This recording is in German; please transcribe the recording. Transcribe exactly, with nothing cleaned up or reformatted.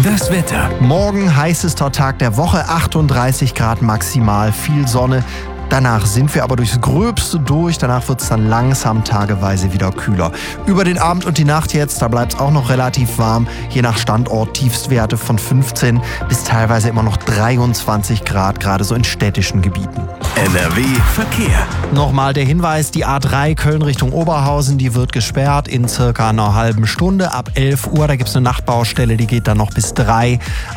Das Wetter. Morgen heißester Tag der Woche, achtunddreißig Grad maximal, viel Sonne. Danach sind wir aber durchs Gröbste durch. Danach wird es dann langsam tageweise wieder kühler. Über den Abend und die Nacht jetzt, da bleibt es auch noch relativ warm. Je nach Standort Tiefstwerte von fünfzehn bis teilweise immer noch dreiundzwanzig Grad, gerade so in städtischen Gebieten. N R W Verkehr. Nochmal der Hinweis, die A drei Köln Richtung Oberhausen, die wird gesperrt in circa einer halben Stunde ab elf Uhr. Da gibt es eine Nachtbaustelle, die geht dann noch bis drei.